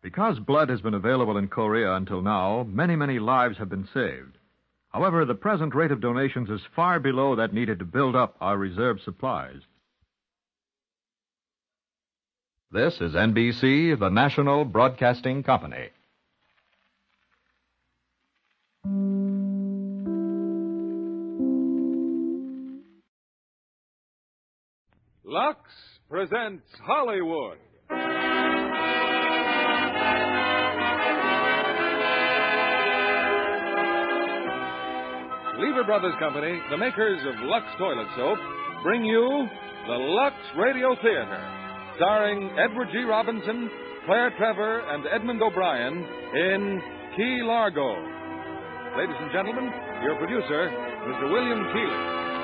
Because blood has been available in Korea until now, many, many lives have been saved. However, the present rate of donations is far below that needed to build up our reserve supplies. This is NBC, the National Broadcasting Company. Lux presents Hollywood. Lever Brothers Company, the makers of Lux Toilet Soap, bring you the Lux Radio Theater, starring Edward G. Robinson, Claire Trevor, and Edmund O'Brien in Key Largo. Ladies and gentlemen, your producer, Mr. William Keighley.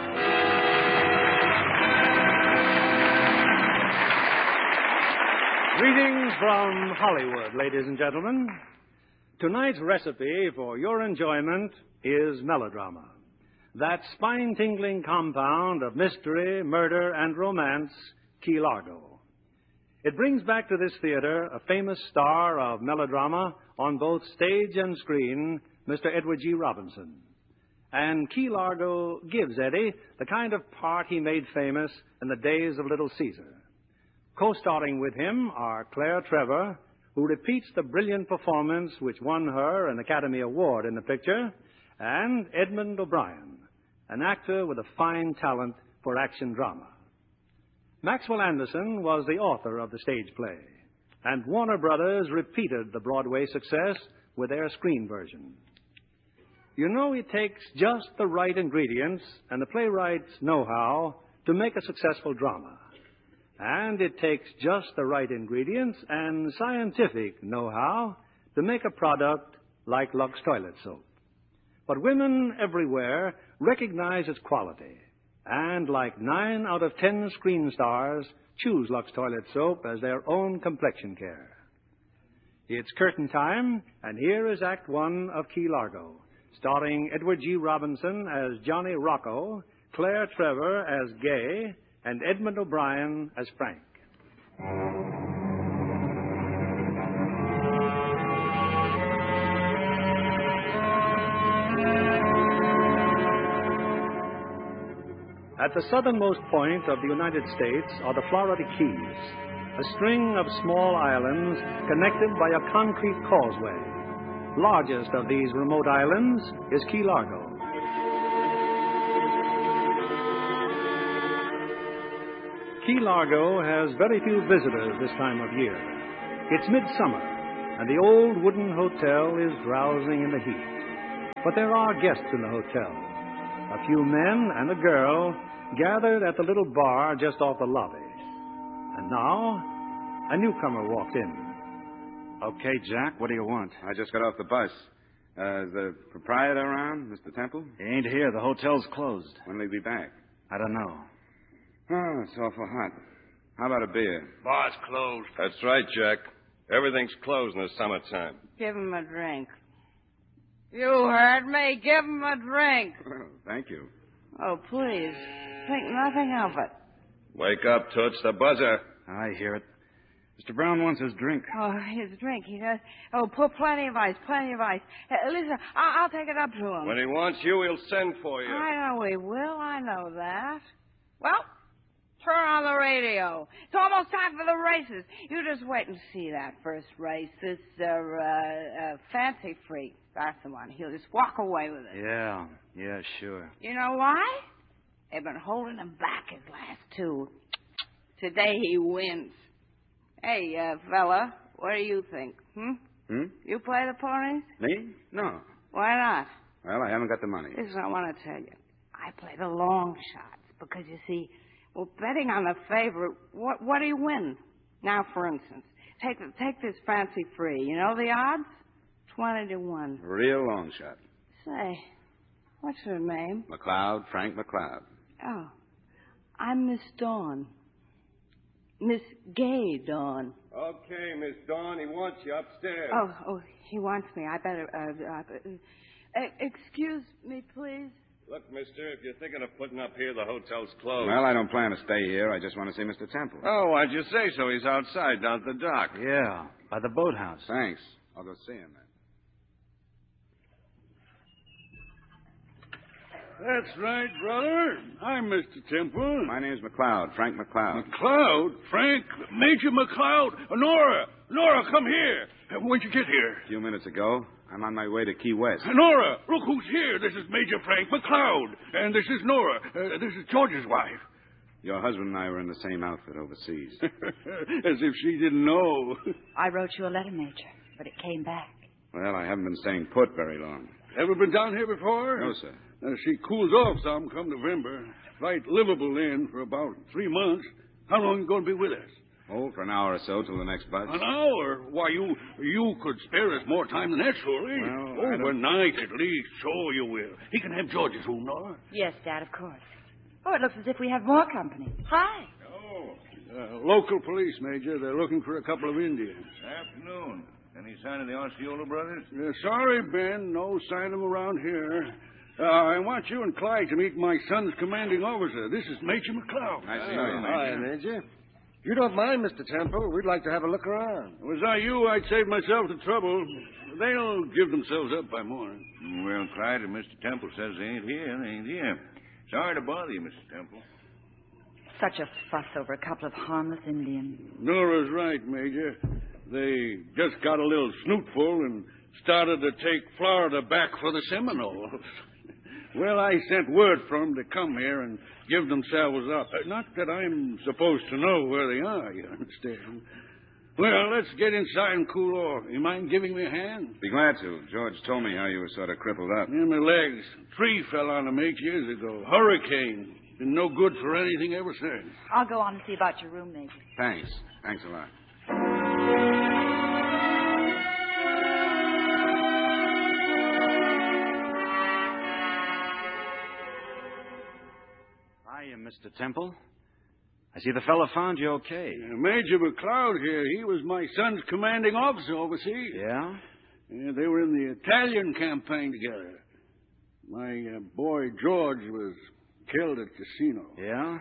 Greetings from Hollywood, ladies and gentlemen. Tonight's recipe for your enjoyment is melodrama. That spine-tingling compound of mystery, murder, and romance, Key Largo. It brings back to this theater a famous star of melodrama on both stage and screen, Mr. Edward G. Robinson. And Key Largo gives Eddie the kind of part he made famous in the days of Little Caesar. Co-starring with him are Claire Trevor, who repeats the brilliant performance which won her an Academy Award in the picture, and Edmund O'Brien, an actor with a fine talent for action drama. Maxwell Anderson was the author of the stage play, and Warner Brothers repeated the Broadway success with their screen version. You know, it takes just the right ingredients and the playwright's know-how to make a successful drama. And it takes just the right ingredients and scientific know-how to make a product like Lux Toilet Soap. But women everywhere recognize its quality, and like 9 out of 10 screen stars, choose Lux Toilet Soap as their own complexion care. It's curtain time, and here is Act One of Key Largo, starring Edward G. Robinson as Johnny Rocco, Claire Trevor as Gay, and Edmund O'Brien as Frank. At the southernmost point of the United States are the Florida Keys, a string of small islands connected by a concrete causeway. Largest of these remote islands is Key Largo. Key Largo has very few visitors this time of year. It's midsummer, and the old wooden hotel is drowsing in the heat. But there are guests in the hotel. A few men and a girl gathered at the little bar just off the lobby. And now, a newcomer walked in. Okay, Jack, what do you want? I just got off the bus. Is the proprietor around, Mr. Temple? He ain't here. The hotel's closed. When will he be back? I don't know. Oh, it's awful hot. How about a beer? Bar's closed. That's right, Jack. Everything's closed in the summertime. Give him a drink. You heard me. Give him a drink. Well, thank you. Oh, please. Think nothing of it. Wake up, Toots. The buzzer. I hear it. Mr. Brown wants his drink. Oh, his drink, he does. Oh, put plenty of ice, plenty of ice. Listen, I'll take it up to him. When he wants you, he'll send for you. I know he will. I know that. Well, turn on the radio. It's almost time for the races. You just wait and see that first race. This, Fancy Freak. That's the one. He'll just walk away with it. Yeah, sure. You know why? They've been holding him back his last two. Today he wins. Hey, fella, what do you think? You play the ponies? Me? No. Why not? Well, I haven't got the money. This is what I want to tell you. I play the long shots because, you see, well, betting on the favorite, what do you win? Now, for instance, take this Fancy Free. You know the odds? 20 to 1. Real long shot. Say, what's her name? McLeod, Frank McLeod. Oh, I'm Miss Dawn. Miss Gay Dawn. Okay, Miss Dawn, he wants you upstairs. Oh, he wants me. I better, excuse me, please. Look, mister, if you're thinking of putting up here, the hotel's closed. Well, I don't plan to stay here. I just want to see Mr. Temple. Oh, why'd you say so? He's outside down at the dock. Yeah, by the boathouse. Thanks. I'll go see him then. That's right, brother. I'm Mr. Temple. My name's McLeod, Frank McLeod. McLeod? Frank? Major McLeod? Nora! Nora, come here. When'd you get here? A few minutes ago. I'm on my way to Key West. Nora, look who's here. This is Major Frank McLeod. And this is Nora. This is George's wife. Your husband and I were in the same outfit overseas. As if she didn't know. I wrote you a letter, Major, but it came back. Well, I haven't been staying put very long. Ever been down here before? No, sir. She cools off some come November. Right livable in for about 3 months. How long are you going to be with us? Oh, for an hour or so till the next bus. An hour? Why, you could spare us more time than that, surely. Well, overnight, at least. Sure you will. He can have George's room, Nora. Yes, Dad, of course. Oh, it looks as if we have more company. Hi. Oh. Local police, Major. They're looking for a couple of Indians. Afternoon. Any sign of the Osceola brothers? Sorry, Ben. No sign of them around here. I want you and Clyde to meet my son's commanding officer. This is Major McLeod. Nice to know you, Major. Hi, Major. If you don't mind, Mr. Temple, we'd like to have a look around. Was I you, I'd save myself the trouble. They'll give themselves up by morning. Well, Clyde and Mr. Temple says they ain't here. Sorry to bother you, Mr. Temple. Such a fuss over a couple of harmless Indians. Nora's right, Major. They just got a little snootful and started to take Florida back for the Seminoles. Well, I sent word for them to come here and give themselves up. Not that I'm supposed to know where they are, you understand. Well, let's get inside and cool off. You mind giving me a hand? Be glad to. George told me how you were sort of crippled up. In my legs. Tree fell on them 8 years ago. Hurricane. Been no good for anything ever since. I'll go on and see about your room, Major. Thanks. Thanks a lot. Hiya, Mr. Temple. I see the fellow found you okay. Major McLeod here. He was my son's commanding officer overseas. Yeah? Yeah, they were in the Italian campaign together. My boy George was killed at Casino. Yeah?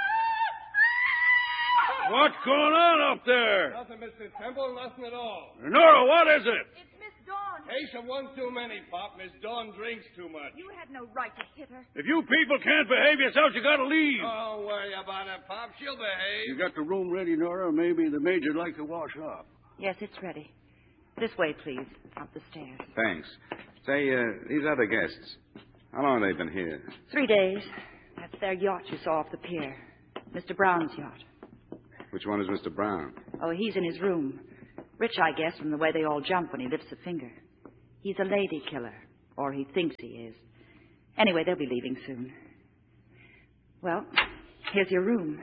What's going on up there? Nothing, Mr. Temple, nothing at all. Nora, what is it? It's Miss Dawn. Case of one too many, Pop. Miss Dawn drinks too much. You had no right to hit her. If you people can't behave yourselves, you gotta leave. Don't worry about it, Pop. She'll behave. You got the room ready, Nora? Maybe the major'd like to wash up. Yes, it's ready. This way, please. Up the stairs. Thanks. Say, these other guests, how long have they been here? 3 days. That's their yacht you saw off the pier. Mr. Brown's yacht. Which one is Mr. Brown? Oh, he's in his room. Rich, I guess, from the way they all jump when he lifts a finger. He's a lady killer. Or he thinks he is. Anyway, they'll be leaving soon. Well, here's your room.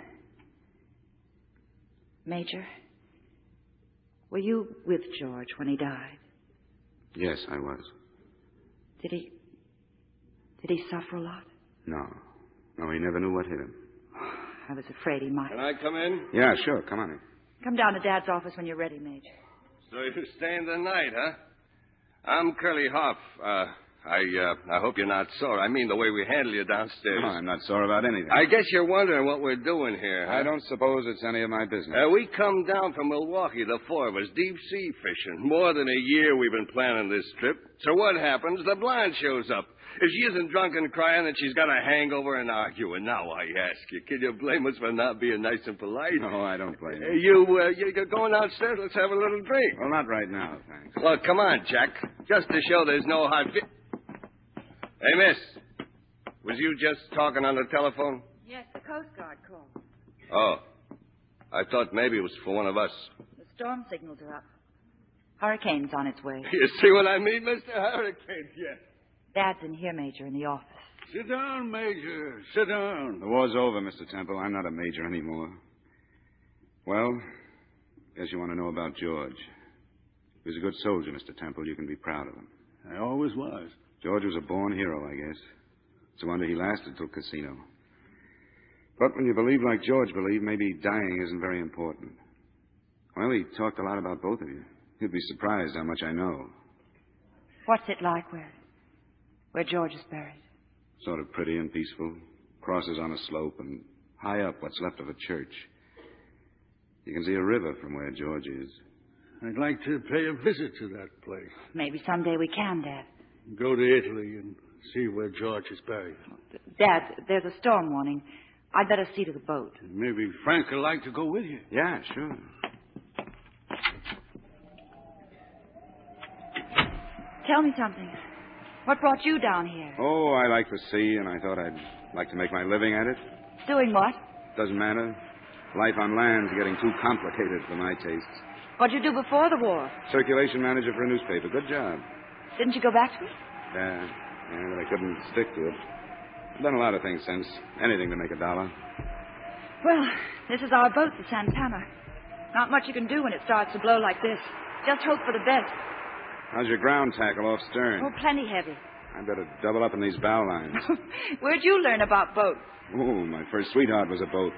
Major, were you with George when he died? Yes, I was. Did he suffer a lot? No. No, he never knew what hit him. I was afraid he might. Can I come in? Yeah, sure. Come on in. Come down to Dad's office when you're ready, Major. So you're staying the night, huh? I'm Curly Hoff. I hope you're not sore. I mean the way we handle you downstairs. No, I'm not sore about anything. I guess you're wondering what we're doing here, huh? I don't suppose it's any of my business. We come down from Milwaukee, the four of us, deep sea fishing. More than a year we've been planning this trip. So what happens? The blonde shows up. If she isn't drunk and crying, then she's got a hangover and arguing. Now I ask you, can you blame us for not being nice and polite? No, I don't blame you. You're going downstairs. Let's have a little drink. Well, not right now, thanks. Well, come on, Jack. Just to show there's no hard Hey, miss. Was you just talking on the telephone? Yes, the Coast Guard called. Oh. I thought maybe it was for one of us. The storm signals are up. Hurricane's on its way. You see what I mean, Mr. Hurricane? Yes. Dad's in here, Major, in the office. Sit down, Major. Sit down. The war's over, Mr. Temple. I'm not a major anymore. Well, guess you want to know about George. He was a good soldier, Mr. Temple. You can be proud of him. I always was. George was a born hero, I guess. It's a wonder he lasted till Casino. But when you believe like George believed, maybe dying isn't very important. Well, he talked a lot about both of you. You'd be surprised how much I know. What's it like where George is buried? Sort of pretty and peaceful. Crosses on a slope, and high up what's left of a church. You can see a river from where George is. I'd like to pay a visit to that place. Maybe someday we can, Dad. Go to Italy and see where George is buried. Dad, there's a storm warning. I'd better see to the boat. Maybe Frank would like to go with you. Yeah, sure. Tell me something. What brought you down here? Oh, I like the sea, and I thought I'd like to make my living at it. Doing what? Doesn't matter. Life on land's getting too complicated for my tastes. What'd you do before the war? Circulation manager for a newspaper. Good job. Didn't you go back to it? Yeah, but I couldn't stick to it. I've done a lot of things since. Anything to make a dollar. Well, this is our boat, the Santana. Not much you can do when it starts to blow like this. Just hope for the best. How's your ground tackle off stern? Oh, plenty heavy. I better double up in these bow lines. Where'd you learn about boats? Oh, my first sweetheart was a boat.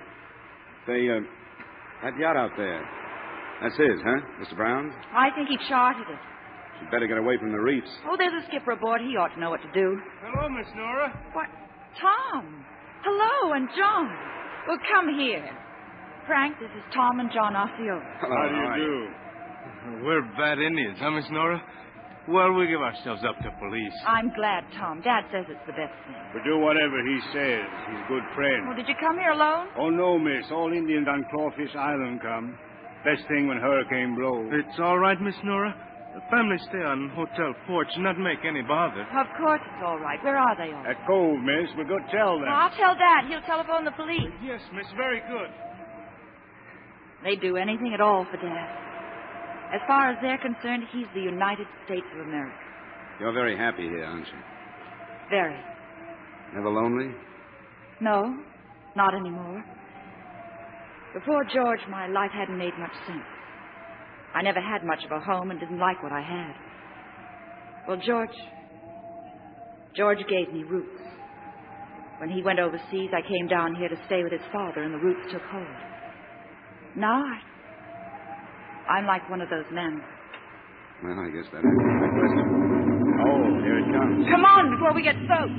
That yacht out there. That's his, huh, Mr. Brown? I think he chartered it. She'd better get away from the reefs. Oh, there's a skipper aboard. He ought to know what to do. Hello, Miss Nora. What? Tom. Hello, and John. Well, come here. Frank, this is Tom and John Osceola. Hello, How do you do? We're bad Indians, huh, Miss Nora? Well, we give ourselves up to police. I'm glad, Tom. Dad says it's the best thing. We do whatever he says. He's a good friend. Well, did you come here alone? Oh, no, miss. All Indians on Clawfish Island come. Best thing when hurricane blows. It's all right, Miss Nora. The family stay on hotel porch and not make any bother. Of course it's all right. Where are they all? At Cove, miss. We'll go tell them. Well, I'll tell Dad. He'll telephone the police. Yes, miss, very good. They'd do anything at all for Dad. As far as they're concerned, he's the United States of America. You're very happy here, aren't you? Very. Never lonely? No, not anymore. Before George, my life hadn't made much sense. I never had much of a home and didn't like what I had. Well, George gave me roots. When he went overseas, I came down here to stay with his father, and the roots took hold. Now I'm like one of those men. Well, I guess that answers my question. Oh, here it comes. Come on, before we get soaked.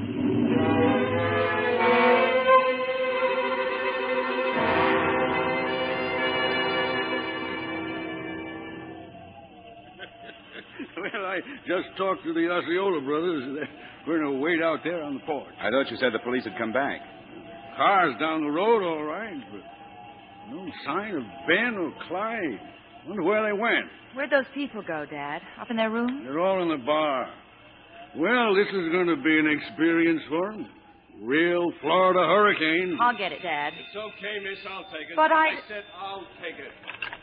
Well, I just talked to the Osceola brothers. They're going to wait out there on the porch. I thought you said the police had come back. Car's down the road, all right, but no sign of Ben or Clyde. Wonder where they went. Where'd those people go, Dad? Up in their room? They're all in the bar. Well, this is going to be an experience for them. Real Florida hurricane. I'll get it, Dad. It's okay, miss. I'll take it. But I said I'll take it.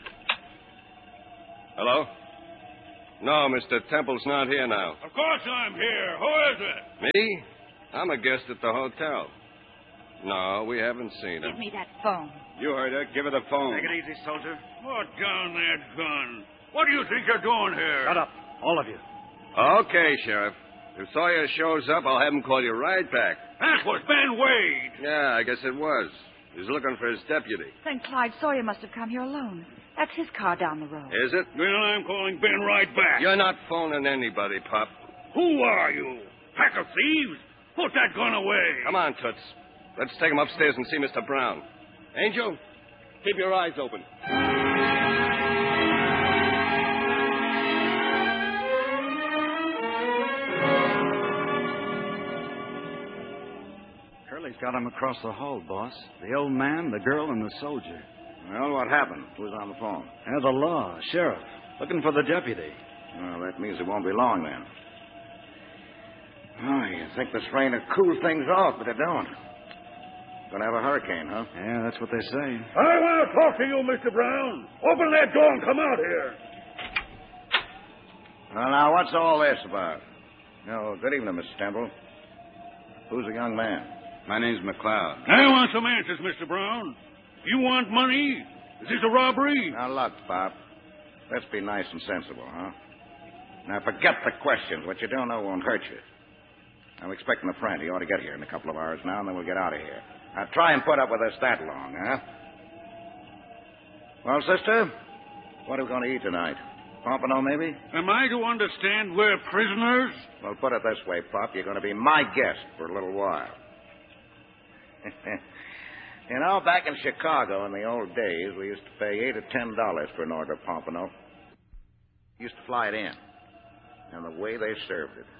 Hello? No, Mr. Temple's not here now. Of course I'm here. Who is it? Me? I'm a guest at the hotel. No, we haven't seen him. Give me that phone. You heard her. Give her the phone. Take it easy, soldier. Put down that gun. What do you think you're doing here? Shut up, all of you. Okay, Sheriff. If Sawyer shows up, I'll have him call you right back. That was Ben Wade. Yeah, I guess it was. He's looking for his deputy. Then Clyde Sawyer must have come here alone. That's his car down the road. Is it? Well, I'm calling Ben right back. You're not phoning anybody, Pop. Who are you? Pack of thieves? Put that gun away. Come on, Toots. Let's take him upstairs and see Mr. Brown. Angel, keep your eyes open. Curly's got him across the hall, boss. The old man, the girl, and the soldier. Well, what happened? Who's on the phone? The law, sheriff. Looking for the deputy. Well, that means it won't be long then. Oh, you think this rain will cool things off, but it don't. Gonna have a hurricane, huh? Yeah, that's what they say. I want to talk to you, Mr. Brown. Open that door and come out here. Well, now, what's all this about? No, good evening, Mr. Temple. Who's the young man? My name's McLeod. I want some answers, Mr. Brown. You want money? Is this a robbery? Now, look, Pop. Let's be nice and sensible, huh? Now, forget the questions. What you don't know won't hurt you. I'm expecting a friend. He ought to get here in a couple of hours now, and then we'll get out of here. Now, try and put up with us that long, huh? Well, sister, what are we going to eat tonight? Pompano, maybe? Am I to understand we're prisoners? Well, put it this way, Pop. You're going to be my guest for a little while. You know, back in Chicago in the old days, we used to pay $8 or $10 for an order of Pompano. Used to fly it in. And the way they served it.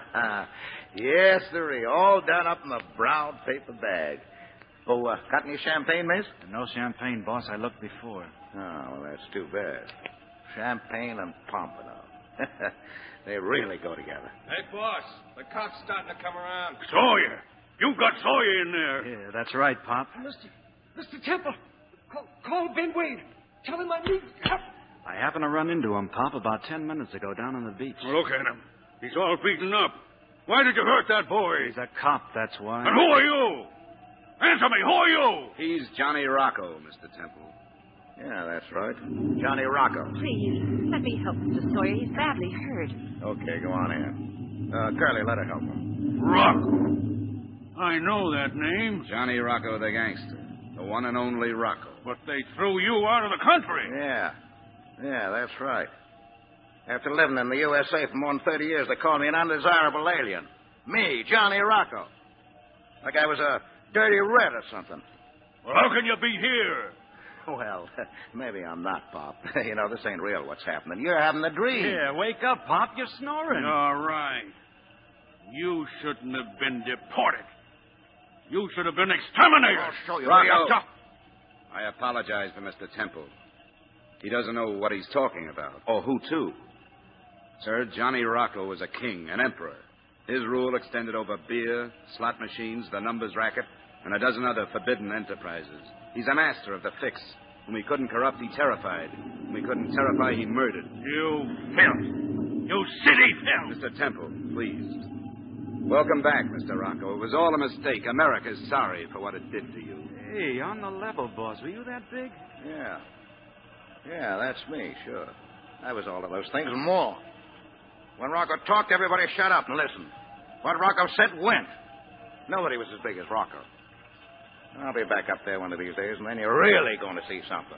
Yes, sirree. All done up in the brown paper bag. Oh, got any champagne, miss? No champagne, boss. I looked before. Oh, well, that's too bad. Champagne and Pompano. They really go together. Hey, boss, the cop's starting to come around. Sawyer! You've got Sawyer in there. Yeah, that's right, Pop. Mr. Temple, call Ben Wade. Tell him I need help. I happened to run into him, Pop, about 10 minutes ago down on the beach. Well, look at him. He's all beaten up. Why did you hurt that boy? He's a cop, that's why. And who are you? Answer me, who are you? He's Johnny Rocco, Mr. Temple. Yeah, that's right. Johnny Rocco. Please, let me help Mr. Sawyer. He's badly hurt. Okay, go on in. Curly, let her help him. Rocco. I know that name. Johnny Rocco the gangster. The one and only Rocco. But they threw you out of the country. Yeah, that's right. After living in the USA for more than 30 years, they called me an undesirable alien. Me, Johnny Rocco. Like I was a dirty red or something. Well, how can you be here? Well, maybe I'm not, Pop. You know, this ain't real what's happening. You're having a dream. Yeah, wake up, Pop. You're snoring. All right. You shouldn't have been deported. You should have been exterminated. I'll show you. Rocco. I apologize for Mr. Temple. He doesn't know what he's talking about. Oh, who to? Sir, Johnny Rocco was a king, an emperor. His rule extended over beer, slot machines, the numbers racket, and a dozen other forbidden enterprises. He's a master of the fix. Whom he couldn't corrupt, he terrified. Whom he couldn't terrify, he murdered. You filth. You city filth. Mr. Temple, please. Welcome back, Mr. Rocco. It was all a mistake. America's sorry for what it did to you. Hey, on the level, boss. Were you that big? Yeah, that's me, sure. I was all of those things and more. When Rocco talked, everybody shut up and listened. What Rocco said went. Nobody was as big as Rocco. I'll be back up there one of these days, and then you're really going to see something.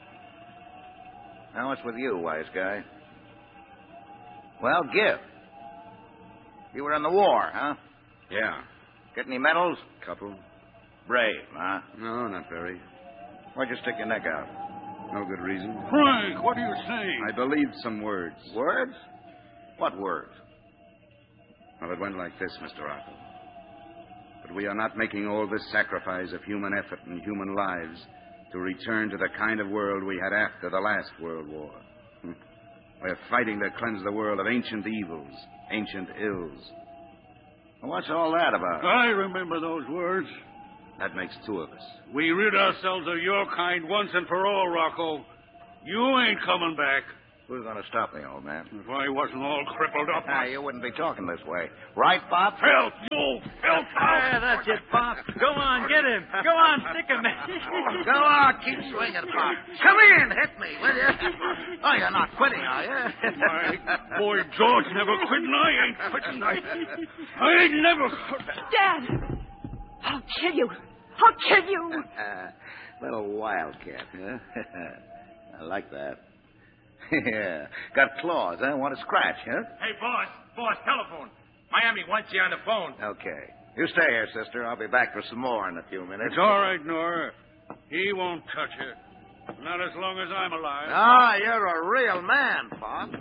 Now, what's with you, wise guy? Well, give. You were in the war, huh? Yeah. Get any medals? Couple. Brave, huh? No, not very. Why'd you stick your neck out? No good reason. Frank, what are you saying? I believed some words. Words? What words? Well, it went like this, Mr. Rocco. But we are not making all this sacrifice of human effort and human lives to return to the kind of world we had after the last World War. We're fighting to cleanse the world of ancient evils, ancient ills. Well, what's all that about? I remember those words. That makes two of us. We rid ourselves of your kind once and for all, Rocco. You ain't coming back. Who's going to stop me, old man? If I wasn't all crippled up. You wouldn't be talking this way. Right, Bob? Filth, you filth. Yeah, that's it, Pop. Go on, get him. Go on, stick him. Go on, keep swinging, Pop. Come in, hit me, will you? Oh, you're not quitting, are you? My boy George never quit, and I ain't quitting. I ain't never... Dad! I'll kill you. I'll kill you. Little wildcat, huh? I like that. Yeah. Got claws, huh? Want to scratch, huh? Hey, boss, telephone. Miami wants you on the phone. Okay. You stay here, sister. I'll be back for some more in a few minutes. It's all right, Nora. He won't touch her. Not as long as I'm alive. Ah, you're a real man, Pop.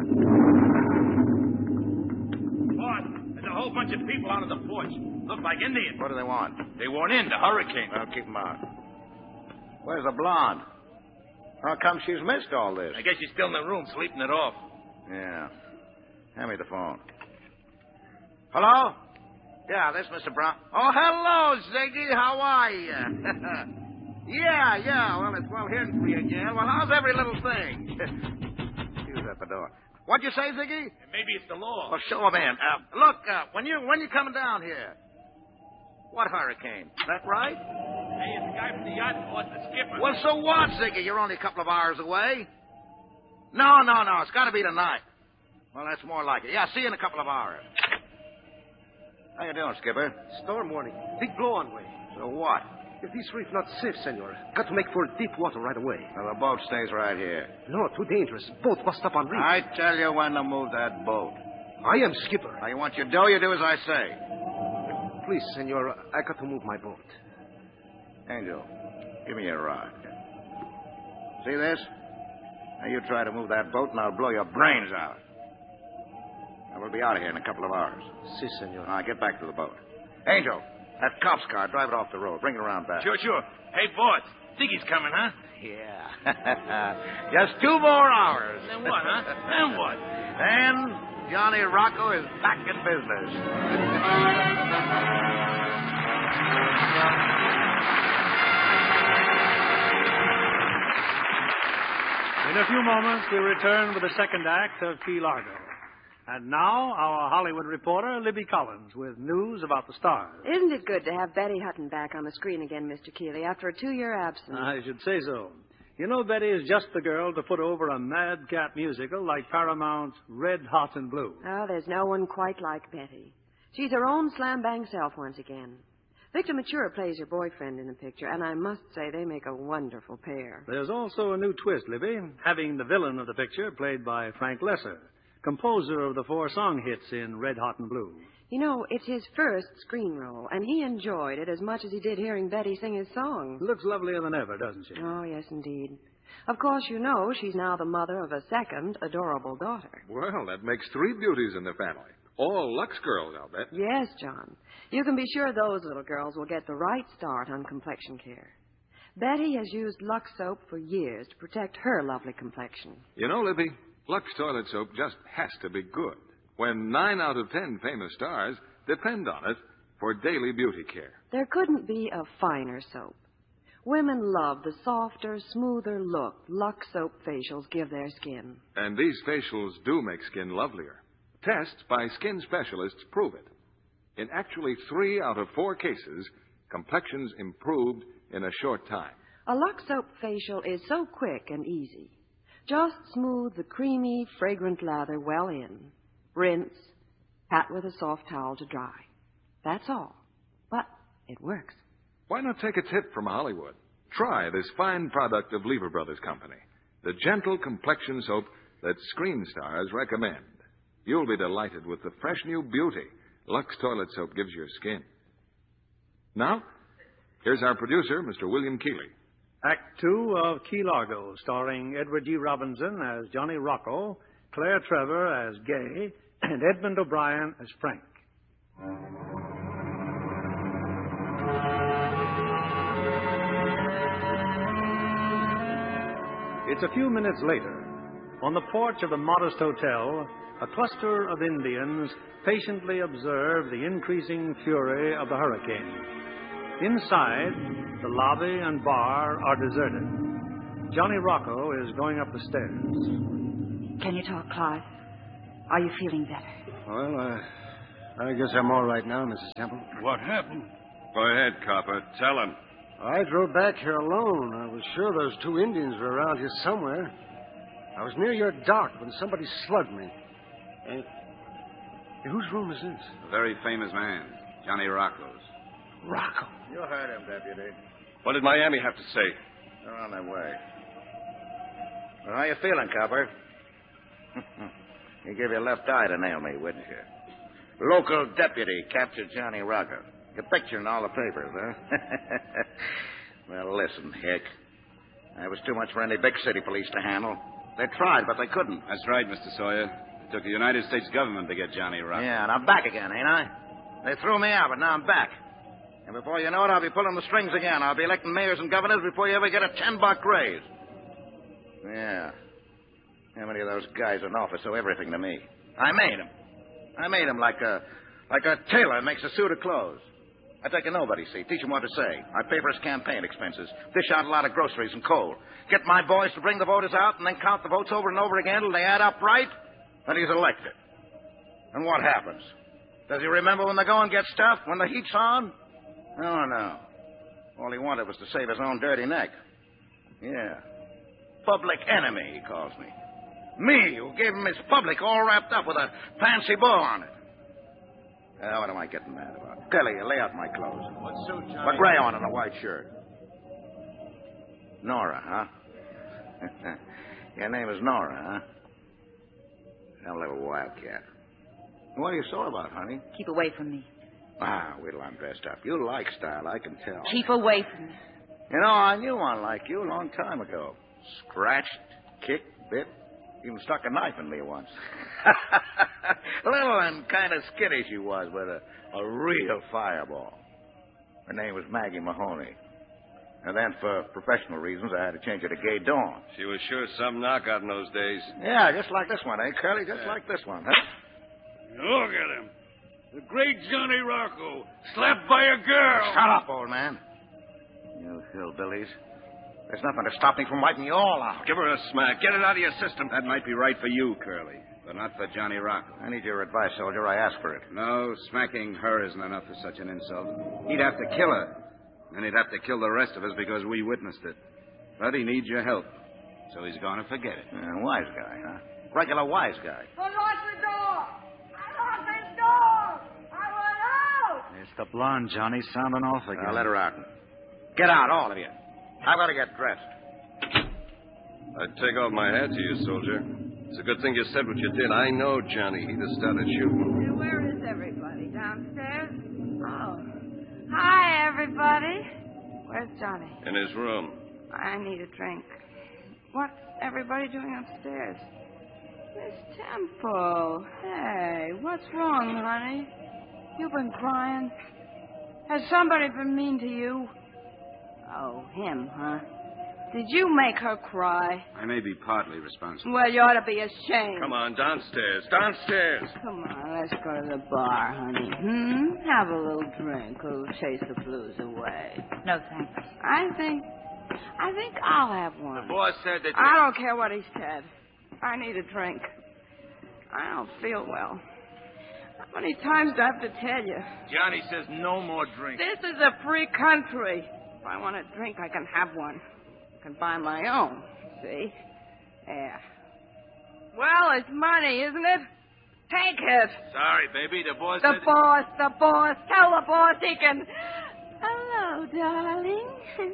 Boss, there's a whole bunch of people out on the porch. Look like Indians. What do they want? They weren't in the hurricane. Well, keep them out. Where's the blonde? How come she's missed all this? I guess she's still in the room sleeping it off. Yeah. Hand me the phone. Hello? Yeah, this is Mr. Brown. Oh, hello, Ziggy. How are you? yeah. Well, it's well hearing from you again. Well, how's every little thing? Who's at the door? What'd you say, Ziggy? Maybe it's the law. Well, show him in. Look, when you coming down here? What hurricane? That right? Hey, it's the guy from the yacht, boss, the skipper. Well, so what, Ziggy? You're only a couple of hours away. No. It's got to be tonight. Well, that's more like it. Yeah, see you in a couple of hours. How you doing, Skipper? Storm warning. Big blow on way. So what? If this reef not safe, senor, got to make for deep water right away. Well, the boat stays right here. No, too dangerous. Boat bust up on reef. I tell you when to move that boat. I am skipper. Now, you want your dough, you do as I say. Please, senor, I got to move my boat. Angel, give me your rod. See this? Now, you try to move that boat, and I'll blow your brains out. Now, we'll be out of here in a couple of hours. Si, senor. Now, get back to the boat. Angel, that cop's car, drive it off the road. Bring it around back. Sure. Hey, boss, think he's coming, huh? Yeah. Just 2 more hours. Then what, huh? Then what? Then Johnny Rocco is back in business. In a few moments, we return with the second act of Key Largo. And now, our Hollywood reporter, Libby Collins, with news about the stars. Isn't it good to have Betty Hutton back on the screen again, Mr. Keeley, after a 2-year absence? I should say so. You know, Betty is just the girl to put over a madcap musical like Paramount's Red Hot and Blue. Oh, there's no one quite like Betty. She's her own slam-bang self once again. Victor Mature plays her boyfriend in the picture, and I must say they make a wonderful pair. There's also a new twist, Libby, having the villain of the picture played by Frank Lesser, composer of the 4 song hits in Red Hot and Blue. You know, it's his first screen role, and he enjoyed it as much as he did hearing Betty sing his songs. Looks lovelier than ever, doesn't she? Oh, yes, indeed. Of course, you know she's now the mother of a second adorable daughter. Well, that makes 3 beauties in the family. All Lux girls, I'll bet. Yes, John. You can be sure those little girls will get the right start on complexion care. Betty has used Lux soap for years to protect her lovely complexion. You know, Libby, Lux toilet soap just has to be good when 9 out of 10 famous stars depend on it for daily beauty care. There couldn't be a finer soap. Women love the softer, smoother look Lux soap facials give their skin. And these facials do make skin lovelier. Tests by skin specialists prove it. In actually 3 out of 4 cases, complexions improved in a short time. A Lux soap facial is so quick and easy. Just smooth the creamy, fragrant lather well in. Rinse. Pat with a soft towel to dry. That's all. But it works. Why not take a tip from Hollywood? Try this fine product of Lever Brothers Company, the gentle complexion soap that screen stars recommend. You'll be delighted with the fresh new beauty Lux toilet soap gives your skin. Now, here's our producer, Mr. William Keeley. Act 2 of Key Largo, starring Edward G. Robinson as Johnny Rocco, Claire Trevor as Gay, and Edmund O'Brien as Frank. It's a few minutes later. On the porch of the modest hotel, a cluster of Indians patiently observe the increasing fury of the hurricane. Inside, the lobby and bar are deserted. Johnny Rocco is going up the stairs. Can you talk, Clive? Are you feeling better? Well, I guess I'm all right now, Mrs. Temple. What happened? Go ahead, Copper. Tell him. I drove back here alone. I was sure those 2 Indians were around here somewhere. I was near your dock when somebody slugged me. Hey, whose room is this? A very famous man, Johnny Rocco's. Rocco? You heard him, Deputy. What did Miami have to say? They're on their way. Well, how you feeling, Copper? You gave your left eye to nail me, wouldn't you? Local deputy captured Johnny Rocco. Your picture in all the papers, huh? Well, listen, Hick. That was too much for any big city police to handle. They tried, but they couldn't. That's right, Mr. Sawyer. It took the United States government to get Johnny Rocco. Yeah, and I'm back again, ain't I? They threw me out, but now I'm back. And before you know it, I'll be pulling the strings again. I'll be electing mayors and governors before you ever get a $10 raise. Yeah. How many of those guys in office owe everything to me? I made them like a tailor makes a suit of clothes. I take a nobody seat, teach him what to say. I pay for his campaign expenses, dish out a lot of groceries and coal. Get my boys to bring the voters out and then count the votes over and over again till they add up right, and he's elected. And what happens? Does he remember when the going gets tough, when the heat's on? Oh, no. All he wanted was to save his own dirty neck. Yeah. Public enemy, he calls me. Me, who gave him his public all wrapped up with a fancy bow on it. What am I getting mad about? Curly, you lay out my clothes. What suit, Johnny? What gray on and a white shirt? Nora, huh? Your name is Nora, huh? That little wildcat. What are you sore about, honey? Keep away from me. Ah, wait till I'm dressed up. You like style, I can tell. Keep away from me. You know, I knew one like you a long time ago. Scratched, kicked, bit, even stuck a knife in me once. Little and kind of skinny she was, but a real fireball. Her name was Maggie Mahoney. And then, for professional reasons, I had to change her to Gay Dawn. She was sure some knockout in those days. Yeah, just like this one, eh, Curly? Just like this one, huh? Look at him. The great Johnny Rocco, slapped by a girl. Shut up, old man. You hillbillies. There's nothing to stop me from wiping you all out. Give her a smack. Get it out of your system. That might be right for you, Curly, but not for Johnny Rocco. I need your advice, soldier. I asked for it. No, smacking her isn't enough for such an insult. He'd have to kill her. And he'd have to kill the rest of us because we witnessed it. But he needs your help. So he's going to forget it. Wise guy, huh? Regular wise guy. Unlock the door! Unlock the door! I want out! It's the blonde, Johnny, sounding off again. Let her out. Get out, all of you. I've got to get dressed. I'd take off my hat to you, soldier. It's a good thing you said what you did. I know Johnny. He'd have started shooting. Hey, where is everybody? Downstairs? Oh. Hi, everybody. Where's Johnny? In his room. I need a drink. What's everybody doing upstairs? Miss Temple. Hey, what's wrong, honey? You've been crying. Has somebody been mean to you? Oh, him, huh? Did you make her cry? I may be partly responsible. Well, you ought to be ashamed. Come on, downstairs. Downstairs. Come on, let's go to the bar, honey. Have a little drink. It'll chase the blues away. No, thanks. I think I'll have one. The boss said that... I don't care what he said. I need a drink. I don't feel well. How many times do I have to tell you? Johnny says no more drink. This is a free country. If I want a drink, I can have one. I can buy my own. See? Yeah. Well, it's money, isn't it? Take it. Sorry, baby. The boss The said... boss. Tell the boss he can... Hello, darling.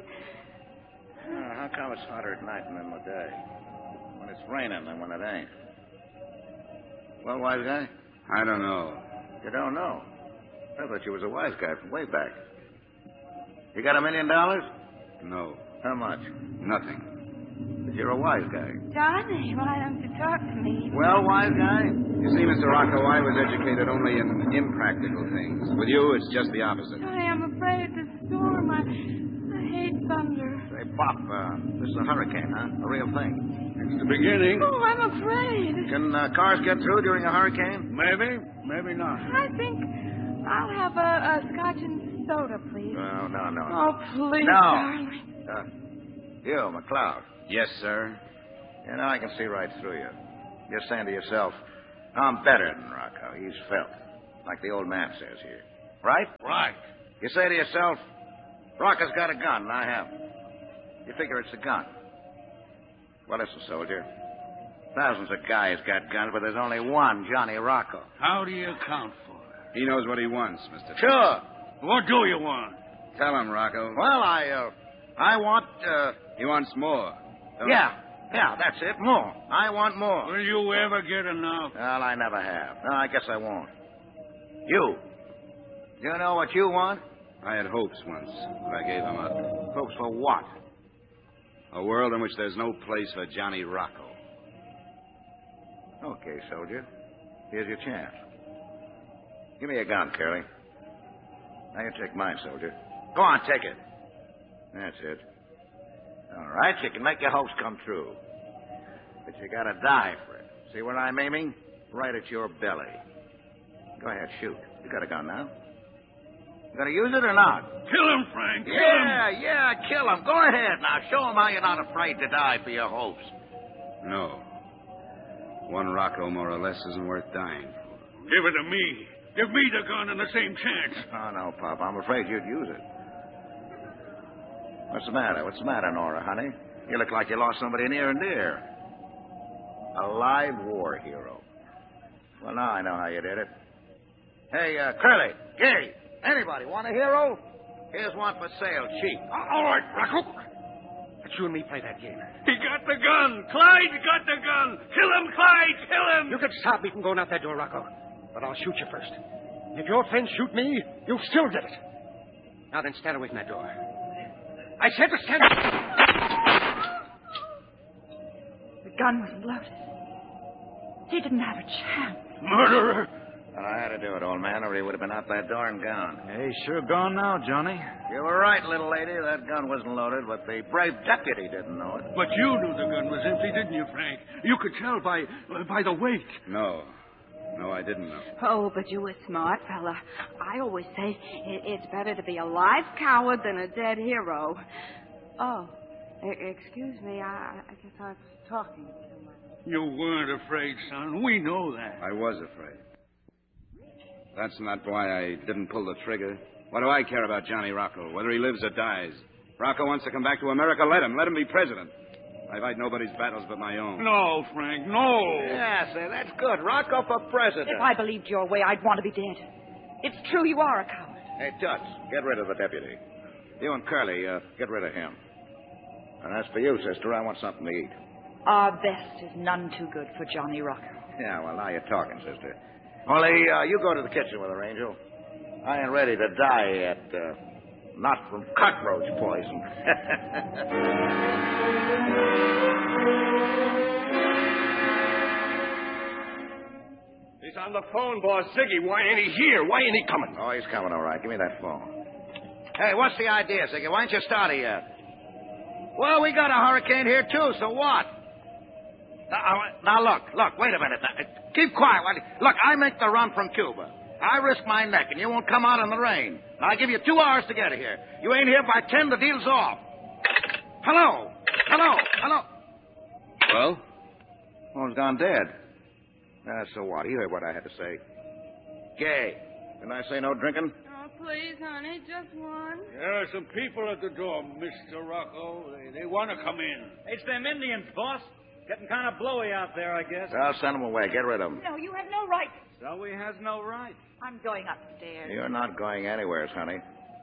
How come it's hotter at night than in the day? When it's raining than when it ain't? Well, wise guy? I don't know. You don't know? I thought you was a wise guy from way back. You got $1 million? No. How much? Nothing. But you're a wise guy. Johnny, why don't you talk to me? Well, wise guy? You see, Mr. Rocco, I was educated only in impractical things. With you, it's just the opposite. Johnny, I'm afraid of the storm. I hate thunder. Say, Pop, this is a hurricane, huh? A real thing. It's the beginning. Oh, I'm afraid. Can cars get through during a hurricane? Maybe, maybe not. I think I'll have a scotch and soda, please. No. Oh, please, No. darling. You, McLeod. Yes, sir. You know, I can see right through you. You're saying to yourself, I'm better than Rocco. He's felt. Like the old man says here. Right? Right. You say to yourself, Rocco's got a gun, and I haven't. You figure it's a gun. Well, listen, soldier. Thousands of guys got guns, but there's only one Johnny Rocco. How do you account for it? He knows what he wants, Mr. Sure. What do you want? Tell him, Rocco. Well, I want, He wants more. Yeah, that's it. More. I want more. Will you ever get enough? Well, I never have. No, I guess I won't. You know what you want? I had hopes once, but I gave them up. Hopes for what? A world in which there's no place for Johnny Rocco. Okay, soldier. Here's your chance. Give me a gun, Curly. Now you take mine, soldier. Go on, take it. That's it. All right, you can make your hopes come true. But you gotta die for it. See where I'm aiming? Right at your belly. Go ahead, shoot. You got a gun now. You gonna use it or not? Kill him, Frank. Kill him. Yeah, kill him. Go ahead now. Show him how you're not afraid to die for your hopes. No. One Rocco, more or less, isn't worth dying for. Give it to me. Give me the gun and the same chance. Oh, no, Pop. I'm afraid you'd use it. What's the matter? What's the matter, Nora, honey? You look like you lost somebody near and dear. A live war hero. Well, now I know how you did it. Hey, Curly, Gay, anybody want a hero? Here's one for sale, cheap. All right, Rocco. Let you and me play that game. He got the gun. Clyde got the gun. Kill him, Clyde. Kill him. You can stop me from going out that door, Rocco. But I'll shoot you first. If your friends shoot me, you'll still get it. Now then, stand away from that door. I said to stand... The gun was loaded. He didn't have a chance. Murderer. Well, I had to do it, old man, or he would have been out that door and gone. Hey, sure gone now, Johnny. You were right, little lady. That gun wasn't loaded, but the brave deputy didn't know it. But you knew the gun was empty, didn't you, Frank? You could tell by the weight. No, I didn't know. Oh, but you were a smart fella. I always say it's better to be a live coward than a dead hero. Oh, excuse me. I guess I was talking too much. You weren't afraid, son. We know that. I was afraid. That's not why I didn't pull the trigger. What do I care about Johnny Rocco, whether he lives or dies? Rocco wants to come back to America. Let him. Let him be president. I fight nobody's battles but my own. No, Frank, no. Yeah, say, that's good. Rocco for president. If I believed your way, I'd want to be dead. It's true you are a coward. Hey, Toots, get rid of the deputy. You and Curly, get rid of him. And as for you, sister, I want something to eat. Our best is none too good for Johnny Rocco. Yeah, well, now you're talking, sister. Only, you go to the kitchen with her, Angel. I ain't ready to die yet. Not from cockroach poison. He's on the phone, boss. Ziggy, why ain't he here? Why ain't he coming? Oh, he's coming, all right. Give me that phone. Hey, what's the idea, Ziggy? Why ain't you started yet? Well, we got a hurricane here, too, so what? Now, look, wait a minute. Now, keep quiet. Look, I make the run from Cuba. I risk my neck, and you won't come out in the rain. Now, I give you 2 hours to get here. You ain't here by 10, the deal's off. Hello. Well? Phone's gone dead. So what? You heard what I had to say. Gay. Didn't I say no drinking? Oh, please, honey, just one. There are some people at the door, Mr. Rocco. They want to come in. It's them Indians, boss. Getting kind of blowy out there, I guess. I'll send them away. Get rid of them. No, you have no right. So he has no right. I'm going upstairs. You're not going anywhere, honey.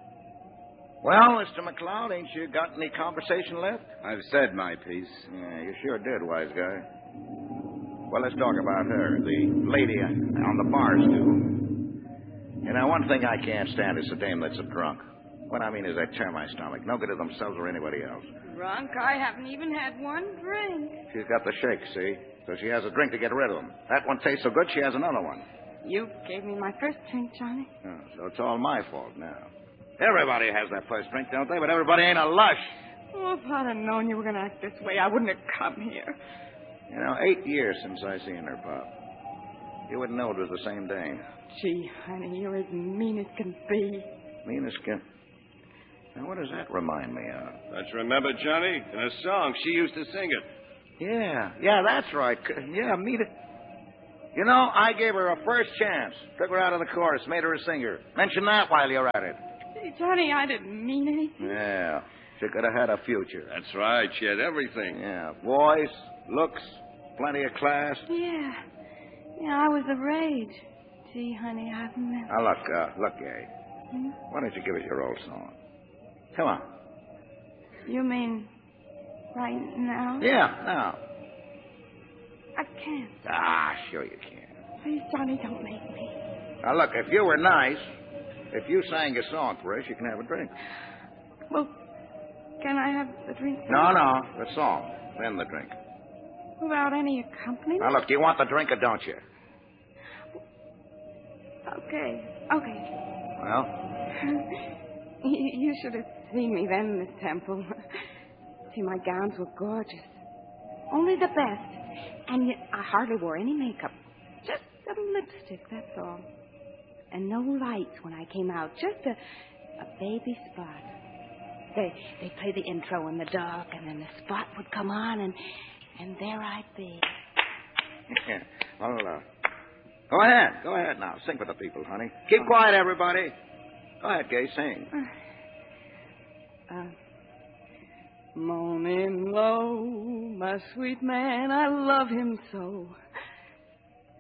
Well, Mr. McLeod, ain't you got any conversation left? I've said my piece. Yeah, you sure did, wise guy. Well, let's talk about her, the lady on the bar stool. You know, one thing I can't stand is a dame that's a drunk. What I mean is that termite stomach. No good to themselves or anybody else. Drunk? I haven't even had one drink. She's got the shakes, see? So she has a drink to get rid of them. That one tastes so good, she has another one. You gave me my first drink, Johnny. Oh, so it's all my fault now. Everybody has that first drink, don't they? But everybody ain't a lush. Oh, if I'd have known you were going to act this way, I wouldn't have come here. You know, 8 years since I seen her, Pop. You wouldn't know it was the same dame. Gee, honey, you're as mean as can be. Mean as can... Now, what does that remind me of? Let's remember, Johnny, in a song. She used to sing it. Yeah, that's right. Yeah, meet it. You know, I gave her a first chance. Took her out of the chorus, made her a singer. Mention that while you're at it. Gee, Johnny, I didn't mean anything. Yeah, she could have had a future. That's right. She had everything. Yeah, voice, looks, plenty of class. Yeah, I was of age. Gee, honey, I've met... Now, look, Gay. Why don't you give us your old song? Come on. You mean right now? Yeah, now. I can't. Ah, sure you can. Please, Johnny, don't make me. Now, look, if you were nice, if you sang a song for us, you can have a drink. Well, can I have the drink? No, the song, then the drink. Without any accompaniment? Now, look, do you want the drink or don't you? Okay. Well? You should have seen me then, Miss Temple. See, my gowns were gorgeous. Only the best. And yet I hardly wore any makeup. Just a lipstick, that's all. And no lights when I came out. Just a baby spot. They'd play the intro in the dark, and then the spot would come on, and there I'd be. Yeah. Well, go ahead now. Sing for the people, honey. Keep quiet, everybody. Go ahead, Gay, sing. Moaning low, my sweet man, I love him so.